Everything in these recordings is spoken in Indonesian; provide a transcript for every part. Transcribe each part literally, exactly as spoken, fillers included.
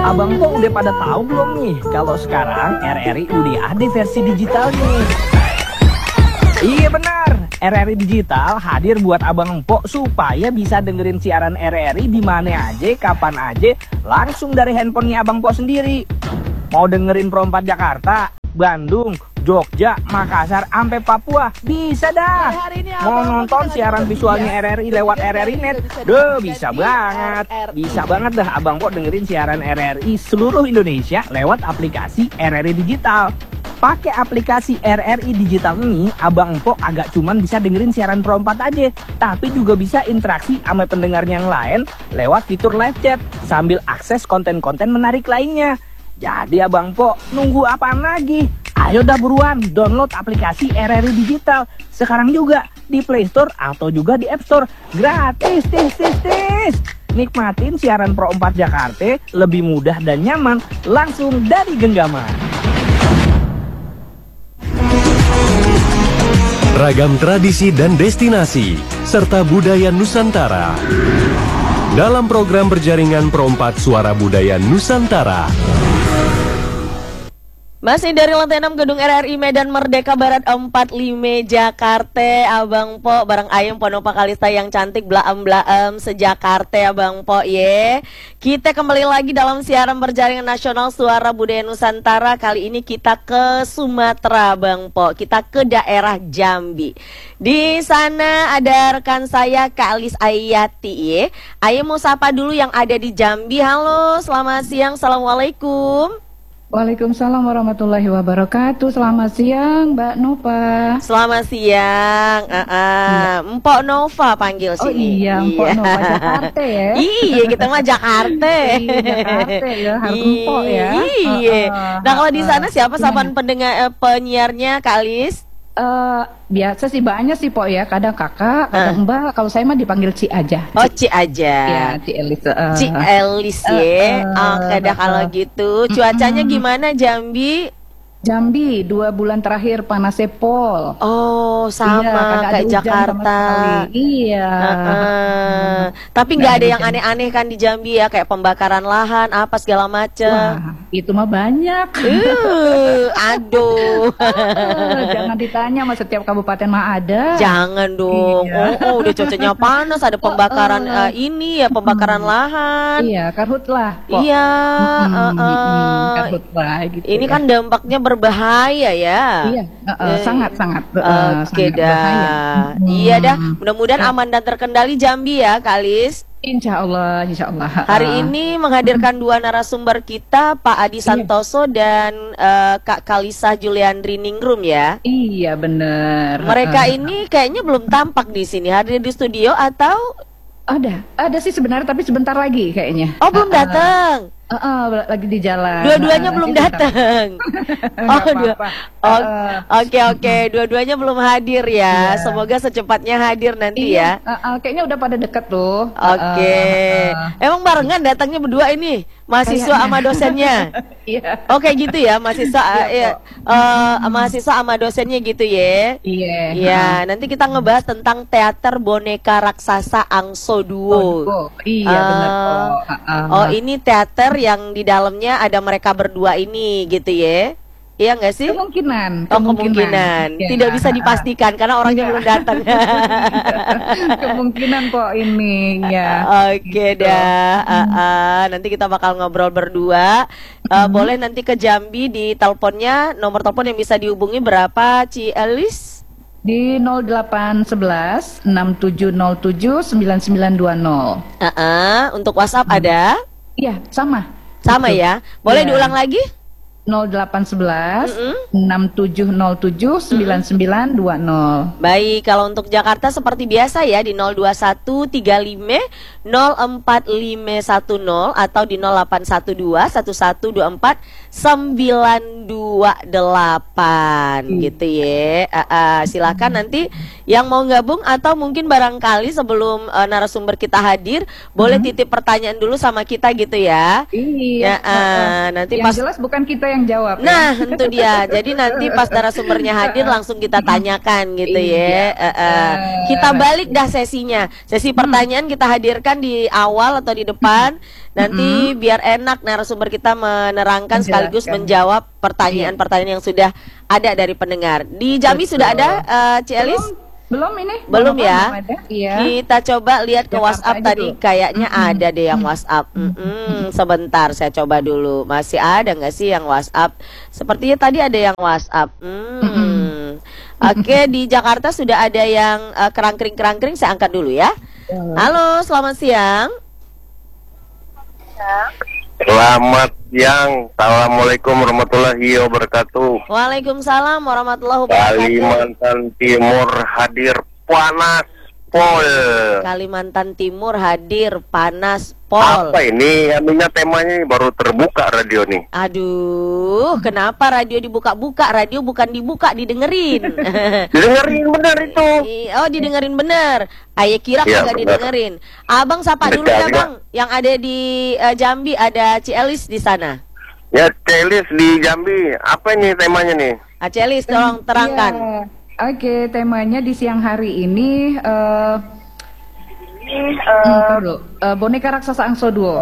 Abang Po udah pada tahu belum nih kalau sekarang R R I udah ada versi digitalnya? Iya benar, R R I Digital hadir buat Abang Po supaya bisa dengerin siaran R R I di mana aja, kapan aja, langsung dari handphonenya Abang Po sendiri. Mau dengerin Pro empat Jakarta, Bandung, Jogja, Makassar, sampai Papua, bisa dah. Mau nonton siaran visualnya R R I lewat R R I Net, deh bisa banget. Bisa banget dah Abang Po dengerin siaran R R I seluruh Indonesia lewat aplikasi R R I Digital. Pakai aplikasi R R I Digital ini, Abang Po agak cuman bisa dengerin siaran Pro empat aja, tapi juga bisa interaksi sama pendengarnya yang lain lewat fitur live chat sambil akses konten-konten menarik lainnya. Jadi Abang Po nunggu apaan lagi? Ayo dah buruan download aplikasi R R I Digital sekarang juga di Play Store atau juga di App Store. Gratis, tis, tis, tis. Nikmatin siaran Pro empat Jakarta lebih mudah dan nyaman langsung dari genggaman. Ragam tradisi dan destinasi serta budaya Nusantara dalam program berjaringan Pro empat Suara Budaya Nusantara. Masih dari lantai enam Gedung R R I Medan Merdeka Barat empat puluh lima Jakarta, Abang Po bareng Ayem Ponopa Kalista yang cantik blaem-blaem sejakarta Abang Po ye. Kita kembali lagi dalam siaran berjaringan nasional Suara Budaya Nusantara. Kali ini kita ke Sumatera Abang Po. Kita ke daerah Jambi. Di sana ada rekan saya Kak Alis Ayati ye. Ayem mau sapa dulu yang ada di Jambi. Halo, selamat siang. Assalamualaikum. Waalaikumsalam warahmatullahi wabarakatuh. Selamat siang Mbak Nova. Selamat siang. uh, uh. Mpok Nova panggil sini. Oh iya, Mpok iya. Nova Jakarta ya. Iya, kita mah Jakarta. Iya, Jakarta ya, harus Mpok ya. Iya. Uh, uh, nah kalau di sana siapa uh, sapaan pendengar uh, penyiarnya Kak Alis? Uh, biasa sih banyak sih Pok ya, kadang kakak, kadang uh. mbak. Kalau saya mah dipanggil Ci aja. Oh Ci aja. Ya Ci Elis. Uh, Ci Elis ya. Uh, uh, Oke dah uh, kalau gitu. Cuacanya uh, gimana Jambi? Jambi dua bulan terakhir panasnya pol. Oh sama iya, kayak Jakarta. Iya. Uh, uh. Tapi nggak ada yang aneh-aneh kan di Jambi ya, kayak pembakaran lahan apa segala macam. Wah, itu mah banyak. Uh, aduh. Jangan ditanya, mas setiap kabupaten mah ada. Jangan dong. Iya. Oh, oh udah cocoknya panas, ada pembakaran uh, uh, ini ya pembakaran hmm. lahan. Iya, karhutlah. Pok. Iya. Hmm, uh, uh. Karhutlah gitu. Ini ya. kan dampaknya berbahaya ya. Iya, uh, uh, eh. sangat sangat. Uh, Oke okay, dah. Hmm. Iya dah. Mudah-mudahan ya. Aman dan terkendali Jambi ya, Kak Alis. Insya Allah, insya Allah. Hari ini menghadirkan dua narasumber kita, Pak Adi Santoso iya. dan uh, Kak Kalisa Juliandri Ningrum ya. Iya benar. Mereka uh. ini kayaknya belum tampak di sini, hadir di studio atau? Ada, ada sih sebenarnya tapi sebentar lagi kayaknya. Oh belum datang. Uh, uh, lagi di jalan. Dua-duanya uh, belum datang. Oh, dua. Oke oke, dua-duanya belum hadir ya. Yeah. Semoga secepatnya hadir nanti iya. ya. Uh, uh, kayaknya udah pada deket tuh. Oke. Okay. Uh, uh. Emang barengan datangnya berdua ini, mahasiswa kayaknya. Sama dosennya. Iya. Oke okay, gitu ya, mahasiswa ya, uh, mahasiswa sama dosennya gitu ya. Iya. Yeah. Iya. Uh. Nanti kita ngebahas tentang teater boneka raksasa Angso Duo. Oh, iya uh, benar. Oh, uh, uh. oh ini teater yang di dalamnya ada mereka berdua ini gitu ya. Iya nggak sih? Kemungkinan. Oh kemungkinan. kemungkinan. Ya. Tidak bisa dipastikan karena orangnya belum datang. Kemungkinan kok ini ya. Oke gitu. dah. Uh, uh, nanti kita bakal ngobrol berdua. Uh, hmm. Boleh nanti ke Jambi di teleponnya, nomor telepon yang bisa dihubungi berapa, Ci Elis? Di nol delapan satu satu enam tujuh nol tujuh sembilan sembilan dua nol. Uh, uh, untuk WhatsApp hmm. ada? Iya sama. Sama gitu. Ya. Boleh ya. Diulang lagi? nol delapan satu satu enam tujuh nol tujuh sembilan sembilan dua nol. Baik, kalau untuk Jakarta seperti biasa ya di nol dua satu tiga lima nol empat lima satu nol atau di nol delapan satu dua satu satu dua empat sembilan dua delapan hmm. gitu ya. Uh, uh, silakan nanti yang mau gabung atau mungkin barangkali sebelum uh, narasumber kita hadir hmm. boleh titip pertanyaan dulu sama kita gitu ya. Iya. Ya, uh, nanti yang pas jelas bukan kita yang yang jawab. Nah, ya? itu dia. Jadi nanti pas narasumbernya hadir langsung kita tanyakan gitu ya. Iya. Eh, eh. Kita balik dah sesinya. Sesi pertanyaan kita hadirkan di awal atau di depan. Nanti biar enak narasumber kita menerangkan sekaligus Menjelaskan. menjawab pertanyaan-pertanyaan yang sudah ada dari pendengar. Di Jambi Betul. sudah ada eh, Ci Elis? Belum ini? Belum Bang Opa ya? belum ada? Iya. Kita coba lihat ke Jakarta WhatsApp aja tadi. dulu. Kayaknya ada deh yang WhatsApp. Mm-mm, sebentar saya coba dulu. Masih ada nggak sih yang WhatsApp? Sepertinya tadi ada yang WhatsApp. Hmm. Oke, di Jakarta sudah ada yang eh, kerangkring-kerangkring. Saya angkat dulu ya. Halo, selamat siang. Selamat siang. Assalamualaikum warahmatullahi wabarakatuh. Waalaikumsalam warahmatullahi wabarakatuh. Kalimantan Timur hadir panas pol. Kalimantan Timur hadir panas pol. Apa ini? Anunya temanya ini baru terbuka radio nih. Aduh, kenapa radio dibuka-buka? Radio bukan dibuka, didengerin. Dengerin bener itu. I- Oh, didengerin bener. Aye kira Iya, kagak bener. didengerin. Abang sapa dulu ya, Betul, Bang. Yang ada di eh, Jambi ada Ci Elis di sana. Ya, Celis di Jambi. Apa ini temanya nih? Ah, Ci Elis tolong terangkan. Iya. Oke, temanya di siang hari ini eh hmm, perlu eh, boneka raksasa Angso Duo.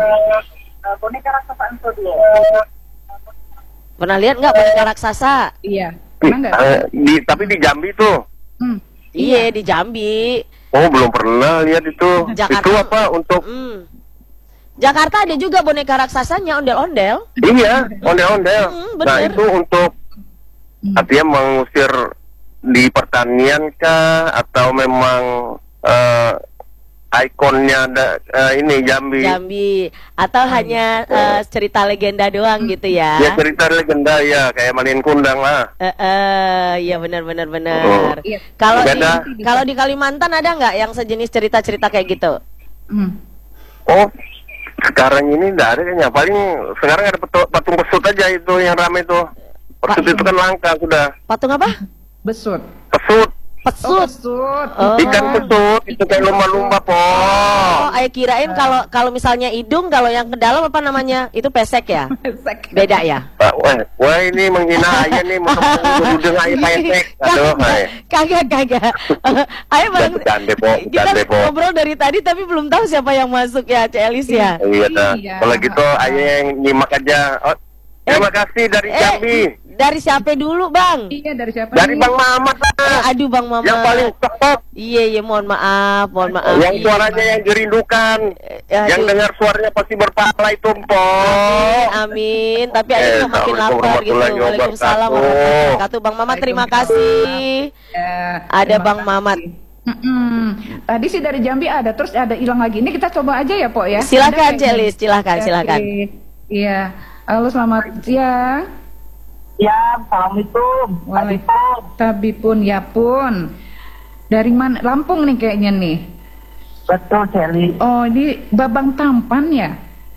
Pernah lihat nggak boneka raksasa? Iya. Pernah nggak? Eh, di, tapi di Jambi tuh. Hmm. Iya, di Jambi. Oh, belum pernah lihat itu. Jakarta. Itu apa untuk? Hmm. Jakarta ada juga boneka raksasanya, ondel-ondel. Iya, ondel-ondel. Hmm, Nah, bener. itu untuk artinya mengusir di pertanian kah atau memang eh, ikonnya ada eh, ini Jambi? Jambi atau hanya eh, cerita legenda doang gitu ya? Ya cerita legenda ya kayak Malin Kundang lah. Eh, eh, iya benar-benar benar. Oh. Iya. Kalau di Beda. kalau di Kalimantan ada nggak yang sejenis cerita-cerita kayak gitu? Hmm. Oh, sekarang ini nggak ada kayaknya. Paling sekarang ada petu- patung pesut aja itu yang ramai itu. Pesut Pak- itu kan langka sudah. Patung apa? Besut. Pesut, Oh, Pesut. besut. Oh. ikan pesut itu kayak lumba-lumba po. Oh, ayo kirain kalau kalau misalnya hidung, kalau yang ke dalam apa namanya? Itu pesek ya? Beda ya? Wah, wah, wah ini menghina ayah nih, mau dengan ayah pesek. Aduh, hai. Kagak, kagak. Ayo bang, Bercanda, Po. kita Bercanda, Po. ngobrol dari tadi tapi belum tahu siapa yang masuk ya, Ci Elis ya. Iya, dah. Iya. Kalau gitu ayah yang nyimak aja. Oh, terima kasih dari Jambi. Eh, dari siapa dulu bang? Iya, dari siapa Dari nih? Bang Mamat Eh, lah. aduh bang Mama. Yang paling cakep. Iya, iya, mohon maaf, mohon maaf. Yang Iya, suaranya yang dirindukan. Eh, aduh. Yang dengar suaranya pasti berpahala itu, Po. Amin, amin. Tapi ayo Eh, kok makin Assalamualaikum lapar gitu. warahmatullahi Waalaikumsalam wabarakatuh. warahmatullahi wabarakatuh. Bang Mamat terima kasih. Ya, Ada terima Bang kasih. Mamat. Mm-mm. Tadi sih dari Jambi ada, terus ada hilang lagi. Ini kita coba aja ya, Po ya. Silakan, Ada kayaknya. Celis, silakan, Oke. silakan. Iya. Halo, selamat siang. Ya, assalamualaikum. Waalaikumsalam. Tapi pun ya pun. Dari mana? Lampung nih kayaknya nih. Betul, Celi. Oh, di Babang Tampan ya?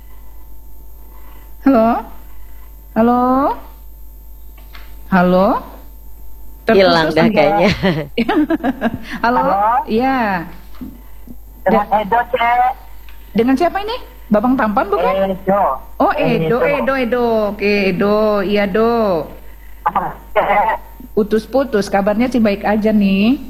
Halo? Halo? Halo? Hilang Terputus dah enggak? kayaknya. Halo? Halo? Iya. Dengan Edo, Cek. Dengan siapa ini? Babang Tampan bukan? Edo. Oh, Edo, Edo, Edo. Oke, Edo. Iya, Do. Cek. Putus-putus, kabarnya sih baik aja nih.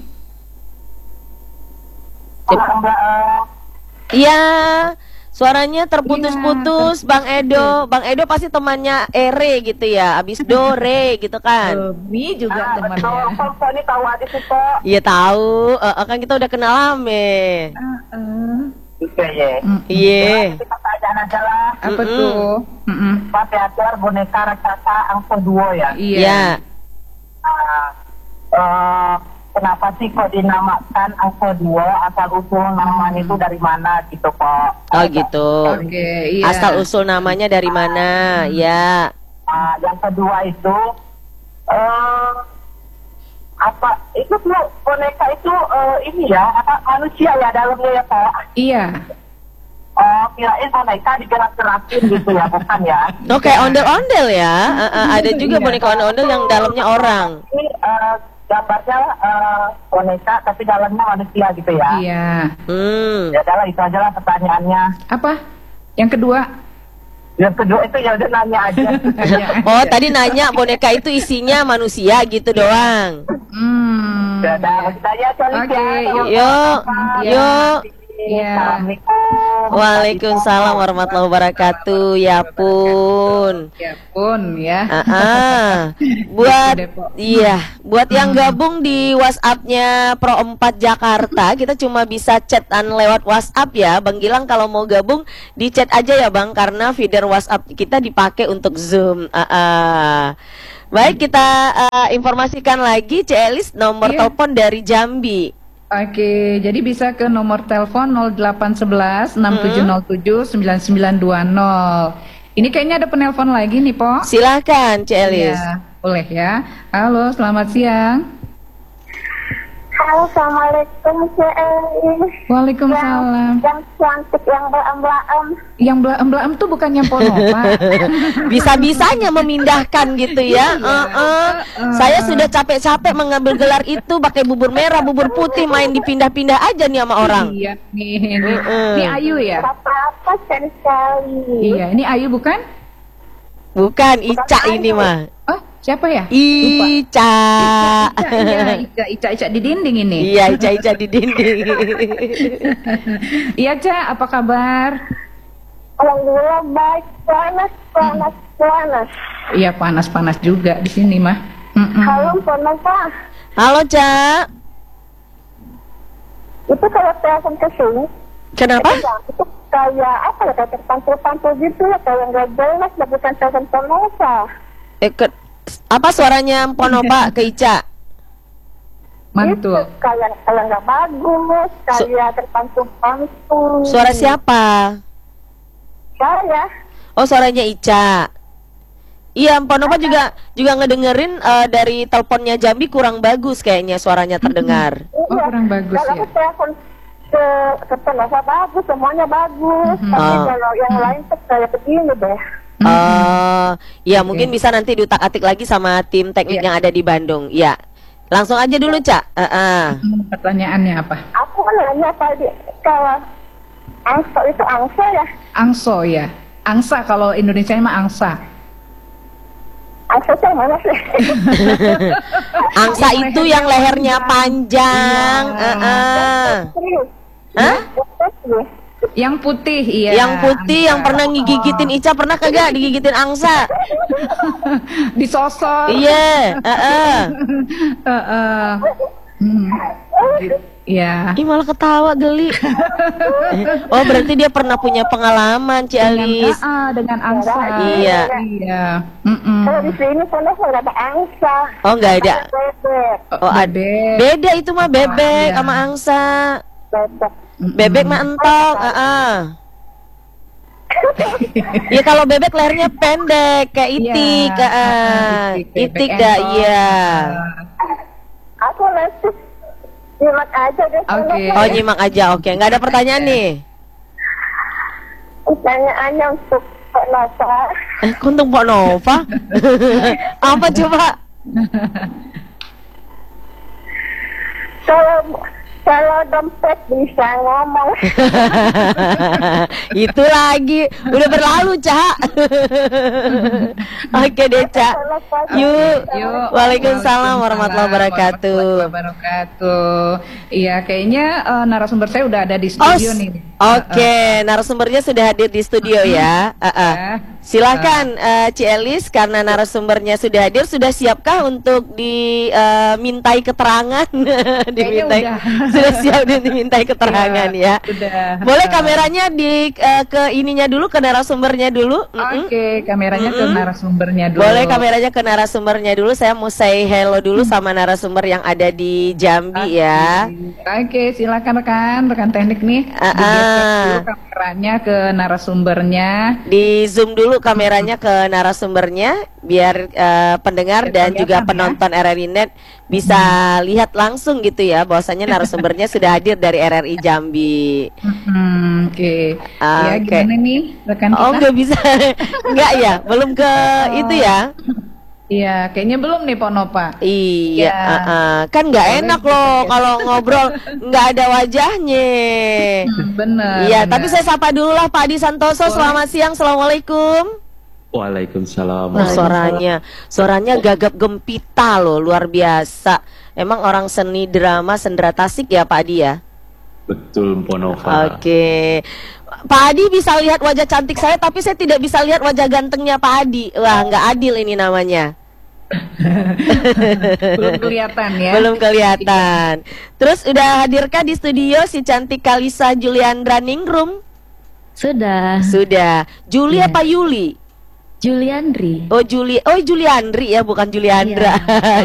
Mbak, Iya, suaranya terputus-putus, Bang Edo. Bang Edo pasti temannya Ere gitu ya, abis do re gitu kan? Mi juga ah, betul. temannya. Kok kok ini tahu aja sih, kok. Iya tahu, eh, eh, kan kita udah kenal lame. Heeh. Oke, ya. Mm, Iya. Kita pertanyaan aja lah. Apa Mm-mm. tuh? Mm-mm. Pak Teater boneka raksasa Angso Duo ya. Iya. Iya. Nah, eh, kenapa sih kok dinamakan Angso Duo? Asal usul namanya itu dari mana gitu kok? Oh gitu. Oke, iya. Asal usul namanya dari mana? Ya. Nah, yang kedua itu eh apa itu tuh boneka itu eh, ini ya apa manusia ya dalamnya ya kok? Iya. Oh, kirain boneka digerak-gerakin gitu ya, bukan ya? Oke, ondel-ondel ya. Eh, eh, ada juga Iya. boneka ondel-ondel yang dalamnya orang. Ini eh, gambarnya eh, boneka tapi dalamnya manusia gitu ya? Iya. Hmm. Ya adalah itu aja lah pertanyaannya. Apa? Yang kedua? Yang kedua itu ya udah nanya aja. Oh, tadi nanya boneka itu isinya manusia gitu doang. Hmm. Dadah, saya Solis Oke, ya. yuk. Yuk, yuk. Iya. Waalaikumsalam warahmatullahi wabarakatuh. Ya pun. Ya pun ya. Ah, ah. Buat Depok. iya, buat yang gabung di WhatsApp-nya Pro empat Jakarta, kita cuma bisa chatan lewat WhatsApp ya. Bang Gilang kalau mau gabung di chat aja ya Bang, karena feeder WhatsApp kita dipakai untuk Zoom. Ah, ah. Baik, kita ah, informasikan lagi C. Elis nomor Iya. telepon dari Jambi. Oke, jadi bisa ke nomor telepon nol delapan satu satu enam tujuh nol tujuh sembilan sembilan dua nol. Ini kayaknya ada penelpon lagi nih, Po. Silahkan C. Elis. Iya, boleh ya. Halo, selamat siang. Halo, Assalamualaikum, C. Elis. Waalaikumsalam. Yang cantik, yang belaem-belaem. Yang belaem-belaem tuh bukan yang Ponova. Bisa-bisanya memindahkan gitu ya. Iya. Uh-uh. Saya sudah capek-capek mengambil gelar itu pakai bubur merah, bubur putih, main dipindah-pindah aja nih sama orang. Iya, nih. Ini, Mm-mm. ini Ayu ya? Apa-apa sekali sekali. Iya, ini Ayu bukan? Bukan Ica ini mah. Oh, siapa ya? Lupa. Ica. Ica, iya, Ica, Ica, Ica di dinding ini. Iya, Ica-Ica di dinding. Iya, Ca, apa kabar? Alhamdulillah baik, panas, panas, panas. Iya, panas-panas juga di sini mah. Mm-mm. Halo, Ponova. Halo, Ca. Itu kalau telepon ke sini, Kenapa? itu kayak apa ya, kayak terpantul-pantul gitu ya, kayak nggak jelas, lah, bukan telepon Ponova. Eh, ke- apa suaranya Ponova ke Ica? Mantul. Itu kayak kayak nggak bagus, kayak terpantul-pantul. Suara siapa? Saya. Oh, suaranya Ica. Iya, Ponova juga juga ngedengerin eh, dari teleponnya Jambi kurang bagus kayaknya suaranya terdengar. Oh, kurang bagus Kalau ya. aku telepon ke ke Ponova bagus, semuanya bagus. Tapi Ah. kalau yang lain tuh kayak begini deh. Oh, ya mungkin bisa nanti diutak-atik lagi sama tim teknik Iya. yang ada di Bandung. Ya, langsung aja dulu, Cak. Heeh. Hmm, pertanyaannya apa? Aku nanya tadi kalau angsa itu angsa ya, Angso ya. Angsa kalau Indonesia mah angsa. angsa itu yang mana sih? Angsa itu yang lehernya panjang. Iya. Heeh. Serius? Hah? Serius? Yang putih, iya. Yang putih yang angsa. pernah ngigitin Ica pernah kagak digigitin angsa? Disosor. Iya, heeh. Heeh. Hmm. Iya. Ih, malah ketawa geli. Oh, berarti dia pernah punya pengalaman, Ci Alis. Dengan, ah, dengan angsa. Iya. Iya. Mm-mm. Kalau di sini Ponova nggak ada angsa. Oh, nggak ada. Bebek, Oh, ada. Bebek. Beda itu mah bebek Iya. sama angsa. bebek. Bebek mah entok, heeh. Ya kalau bebek lehernya pendek kayak itik, Iya. heeh. Itik, Itik bebek dah, entok. iya. Aku nanti nyimak aja deh. Oke. Oh, nyimak aja, oke. Nggak ada pertanyaan nih. Pertanyaannya untuk Ponova. Eh, kok untuk Mbak Nova? Apa coba? Kalau kalau dompet bisa ngomong. Itu lagi udah berlalu, Cak. Oke deh, Cak. Yuk. Yuk. Waalaikumsalam warahmatullahi wabarakatuh. Warahmatullahi wabarakatuh. Iya, kayaknya eh, narasumber saya udah ada di Oh, studio s- nih. Oke, narasumbernya sudah hadir di studio ya. Uh, uh. Ya. Silakan eh, Ci Elis, karena narasumbernya sudah hadir, sudah siapkah untuk dimintai keterangan? dimintai, udah. sudah siap dimintai keterangan Iya, ya. sudah. Boleh kameranya di eh, ke ininya dulu, ke narasumbernya dulu. Mm-mm. Oke, kameranya ke Mm-mm. narasumbernya dulu. Boleh kameranya ke narasumbernya dulu. Saya mau say hello dulu sama narasumber yang ada di Jambi ya. Oke, silakan rekan, rekan teknik nih. Ah, Digeser ah. dulu kameranya ke narasumbernya. Di zoom dulu kameranya ke narasumbernya biar eh, pendengar dan juga Kelihatan, ya. penonton R R I Net bisa lihat langsung gitu ya bahwasanya narasumbernya sudah hadir dari R R I Jambi. Hmm, Oke. Ya, Oke. gimana nih rekan Oh, kita? nggak bisa. Nggak ya, belum ke itu ya. Iya, kayaknya belum nih Ponopa. Iya, Ya. uh, uh. kan nggak Boleh enak gitu, loh ya. kalau ngobrol nggak ada wajahnya. Hmm, bener. Iya, bener. tapi saya sapa dulu lah Pak Adi Santoso. Boleh. Selamat siang, assalamualaikum. Waalaikumsalam. Nah, suaranya, suaranya gagap gempita loh, luar biasa. Emang orang seni drama Sendra Tasik ya Pak Adi ya? Betul, Ponova. Oke, Pak Adi bisa lihat wajah cantik saya, tapi saya tidak bisa lihat wajah gantengnya Pak Adi. Wah, nggak adil ini namanya. Belum kelihatan ya. Belum kelihatan. Terus udah hadirkah di studio si cantik Kalisa Juliandra Ningrum? Sudah. Sudah. Juli Iya. apa Yuli? Juliandri. Oh Juli, oh Juliandri ya, bukan Juliandra.